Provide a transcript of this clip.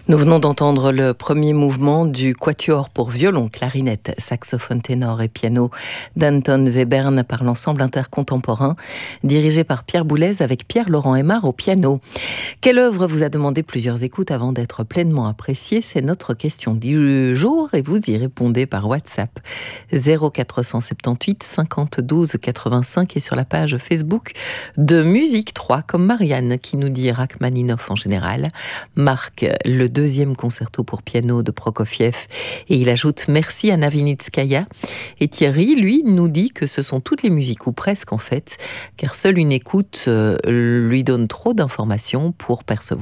Nous venons d'entendre le premier mouvement du quatuor pour violon, clarinette, saxophone ténor et piano d'Anton Webern par l'ensemble intercontemporain, dirigé par Pierre Boulez avec Pierre-Laurent Aymar au piano. Quelle œuvre vous a demandé plusieurs écoutes avant d'être pleinement appréciée? C'est notre question du jour et vous y répondez par WhatsApp 0478 52 85 et sur la page Facebook de Musique 3 comme Marianne qui nous dit Rachmaninoff en général, Marc le deuxième concerto pour piano de Prokofiev et il ajoute merci à Navinitskaya et Thierry lui nous dit que ce sont toutes les musiques ou presque en fait car seule une écoute lui donne trop d'informations pour percevoir